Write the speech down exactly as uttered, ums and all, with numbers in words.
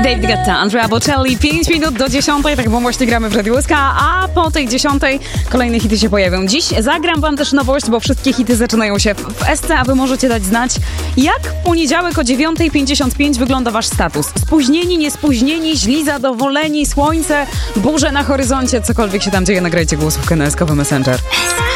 David Guetta, Andrea Bocelli, pięć minut do dziesiątej, tak bo właśnie gramy w Radiu S K, a po tej dziesiątej kolejne hity się pojawią. Dziś zagram wam też nowość, bo wszystkie hity zaczynają się w S C, a wy możecie dać znać, jak w poniedziałek o dziewiątej pięćdziesiąt pięć wygląda wasz status. Spóźnieni, niespóźnieni, źli, zadowoleni, słońce, burze na horyzoncie, cokolwiek się tam dzieje, nagrajcie głosówkę na S K Messenger.